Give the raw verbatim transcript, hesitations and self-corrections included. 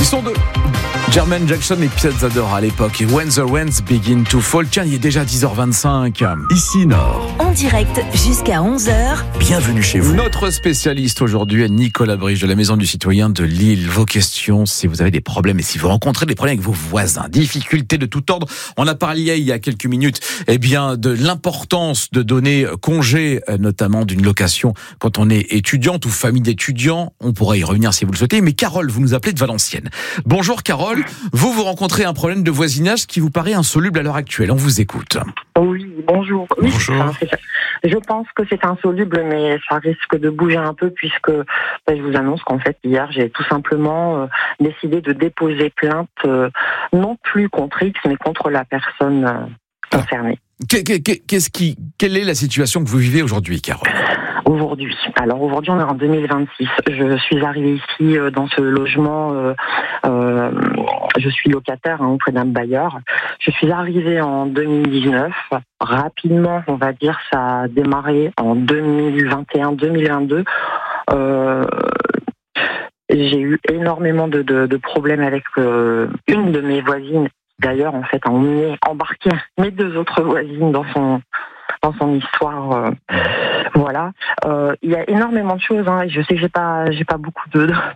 sont deux. Jermaine Jackson et Piazza Dora à l'époque. Et When the Winds Begin to Fall. Tiens, il est déjà dix heures vingt-cinq. Ici Nord. En direct jusqu'à onze heures. Bienvenue chez vous. Notre spécialiste aujourd'hui est Nicolas Briche de la Maison du Citoyen de Lille. Vos questions, si vous avez des problèmes et si vous rencontrez des problèmes avec vos voisins, difficultés de tout ordre. On a parlé il y a quelques minutes, eh bien, de l'importance de donner congé, notamment d'une location quand on est étudiante ou famille d'étudiants. On pourrait y revenir si vous le souhaitez. Mais Carole, vous nous appelez de Valenciennes. Bonjour Carole. Vous, vous rencontrez un problème de voisinage qui vous paraît insoluble à l'heure actuelle. On vous écoute. Oui, bonjour. Oui, Bonjour. enfin, c'est ça. Je pense que c'est insoluble, mais ça risque de bouger un peu puisque ben, je vous annonce qu'en fait, hier, j'ai tout simplement euh, décidé de déposer plainte, euh, non plus contre X, mais contre la personne euh, concernée. Qu'est-ce qui, quelle est la situation que vous vivez aujourd'hui, Carole ? Aujourd'hui. Alors aujourd'hui, on est en deux mille vingt-six. Je suis arrivée ici euh, dans ce logement. Euh, euh, je suis locataire hein, auprès d'un bailleur. Je suis arrivée en deux mille dix-neuf. Rapidement, on va dire, ça a démarré en deux mille vingt et un deux mille vingt-deux. Euh, j'ai eu énormément de, de, de problèmes avec euh, une de mes voisines. D'ailleurs, en fait, on a embarqué mes deux autres voisines dans son dans son histoire. Euh, voilà. Euh, il y a énormément de choses. Hein, je sais que j'ai pas j'ai pas beaucoup de